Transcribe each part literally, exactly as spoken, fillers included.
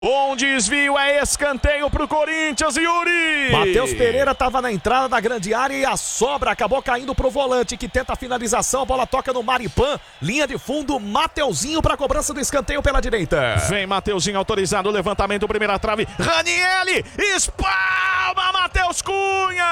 Um desvio, é escanteio pro Corinthians, Yuri! Matheus Pereira estava na entrada da grande área e a sobra acabou caindo pro volante, que tenta a finalização, a bola toca no Maripan, linha de fundo, Mateuzinho para a cobrança do escanteio pela direita. Vem Mateuzinho autorizado, levantamento, primeira trave, Ranieri, espalma Matheus Cunha!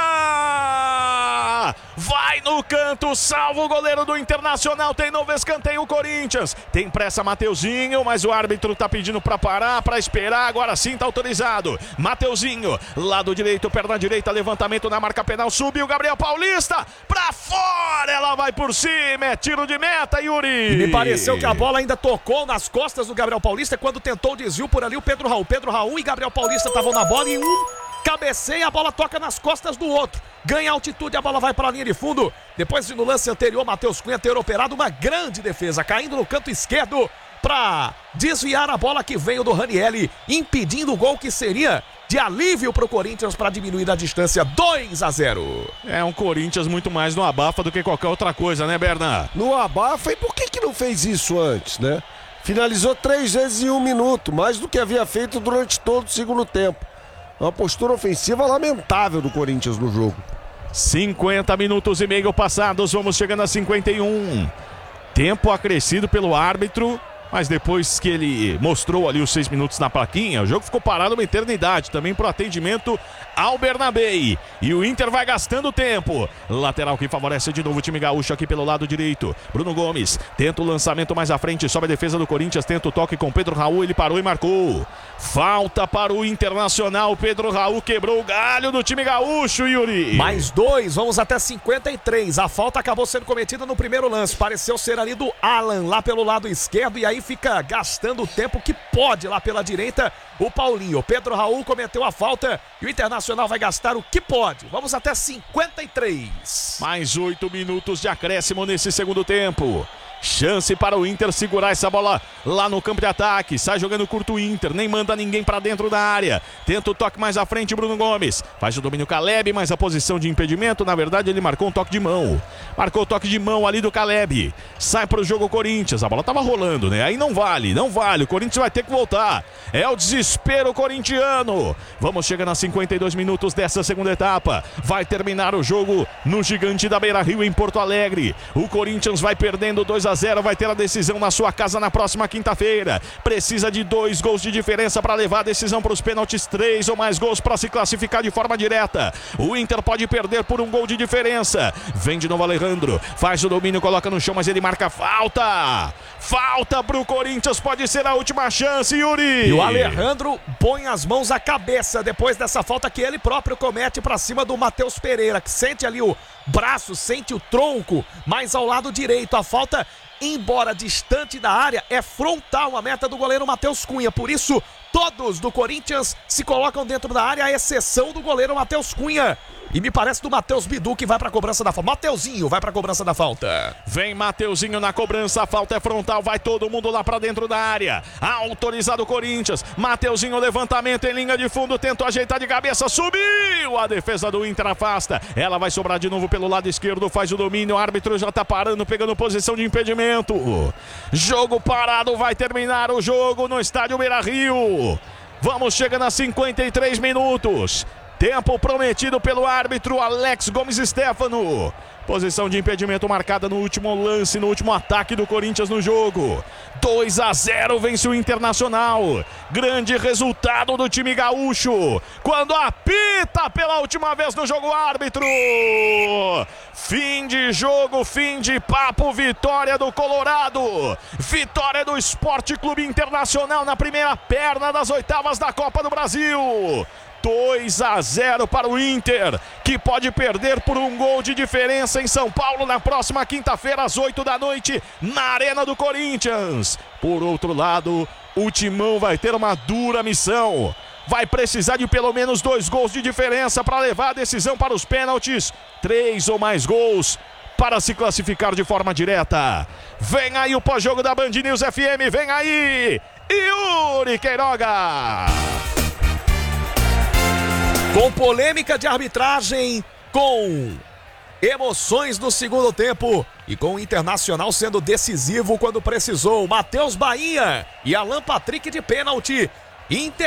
Vai no canto, salva o goleiro do Internacional, tem novo escanteio o Corinthians, tem pressa Mateuzinho, mas o árbitro tá pedindo para parar, para esperar. Agora sim tá autorizado. Mateuzinho, lado direito, perna direita, levantamento na marca penal, subiu Gabriel Paulista, pra fora, ela vai por cima, é tiro de meta, Yuri. E me pareceu que a bola ainda tocou nas costas do Gabriel Paulista quando tentou o desvio por ali o Pedro Raul. Pedro Raul e Gabriel Paulista estavam na bola e um cabeceia, a bola toca nas costas do outro. Ganha altitude, a bola vai para a linha de fundo. Depois de no lance anterior, Matheus Cunha ter operado uma grande defesa, caindo no canto esquerdo para desviar a bola que veio do Ranieri, impedindo o gol que seria de alívio para o Corinthians para diminuir a distância. Dois a zero. É um Corinthians muito mais no abafa do que qualquer outra coisa, né, Berna? No abafa, e por que que não fez isso antes, né? Finalizou três vezes em um minuto, mais do que havia feito durante todo o segundo tempo. Uma postura ofensiva lamentável do Corinthians no jogo. cinquenta minutos e meio passados, vamos chegando a cinquenta e um. Tempo acrescido pelo árbitro, mas depois que ele mostrou ali os seis minutos na plaquinha, o jogo ficou parado uma eternidade, também pro atendimento ao Bernabéi. E o Inter vai gastando tempo. Lateral que favorece de novo o time gaúcho aqui pelo lado direito. Bruno Gomes tenta o lançamento mais à frente, sobe a defesa do Corinthians, tenta o toque com Pedro Raul, ele parou e marcou. Falta para o Internacional, Pedro Raul quebrou o galho do time gaúcho, Yuri. Mais dois, vamos até cinquenta e três. A falta acabou sendo cometida no primeiro lance, pareceu ser ali do Alan, lá pelo lado esquerdo, e aí fica gastando o tempo que pode lá pela direita o Paulinho. Pedro Raul cometeu a falta e o Internacional vai gastar o que pode. Vamos até cinquenta e três. Mais oito minutos de acréscimo nesse segundo tempo. Chance para o Inter segurar essa bola lá no campo de ataque. Sai jogando curto o Inter, nem manda ninguém para dentro da área. Tenta o toque mais à frente, Bruno Gomes. Faz o domínio Caleb, mas a posição de impedimento, na verdade ele marcou um toque de mão. Marcou o toque de mão ali do Caleb. Sai para o jogo o Corinthians. A bola tava rolando, né? Aí não vale, não vale. O Corinthians vai ter que voltar. É o desespero corintiano. Vamos chegando a cinquenta e dois minutos dessa segunda etapa. Vai terminar o jogo no Gigante da Beira-Rio, em Porto Alegre. O Corinthians vai perdendo dois a zero, vai ter a decisão na sua casa na próxima quinta-feira. Precisa de dois gols de diferença para levar a decisão para os pênaltis, três ou mais gols para se classificar de forma direta. O Inter pode perder por um gol de diferença. Vem de novo Alejandro, faz o domínio, coloca no chão, mas ele marca falta. Falta pro Corinthians, pode ser a última chance, Yuri. E o Alejandro põe as mãos à cabeça depois dessa falta que ele próprio comete para cima do Matheus Pereira, que sente ali o braço, sente o tronco, mas ao lado direito. A falta, embora distante da área, é frontal a meta do goleiro Matheus Cunha. Por isso, todos do Corinthians se colocam dentro da área, à exceção do goleiro Matheus Cunha. E me parece do Matheus Bidu, que vai pra cobrança da falta. Mateuzinho vai pra cobrança da falta. Vem Mateuzinho na cobrança, a falta é frontal, vai todo mundo lá pra dentro da área. Autorizado o Corinthians. Mateuzinho, levantamento em linha de fundo, tentou ajeitar de cabeça, subiu. A defesa do Inter afasta. Ela vai sobrar de novo pelo lado esquerdo, faz o domínio, o árbitro já tá parando, pegando posição de impedimento. Jogo parado, vai terminar o jogo no estádio Beira-Rio. Vamos chegando a cinquenta e três minutos. Tempo prometido pelo árbitro Alex Gomes Stefano. Posição de impedimento marcada no último lance, no último ataque do Corinthians no jogo. dois a zero vence o Internacional. Grande resultado do time gaúcho. Quando apita pela última vez no jogo árbitro. Fim de jogo, fim de papo, vitória do Colorado. Vitória do Esporte Clube Internacional na primeira perna das oitavas da Copa do Brasil. dois a zero para o Inter, que pode perder por um gol de diferença em São Paulo na próxima quinta-feira às oito da noite na Arena do Corinthians. Por outro lado, o Timão vai ter uma dura missão. Vai precisar de pelo menos dois gols de diferença para levar a decisão para os pênaltis. Três ou mais gols para se classificar de forma direta. Vem aí o pós-jogo da Band News F M, vem aí Yuri Queiroga. Com polêmica de arbitragem, com emoções no segundo tempo e com o Internacional sendo decisivo quando precisou. Matheus Bahia e Alan Patrick de pênalti Inter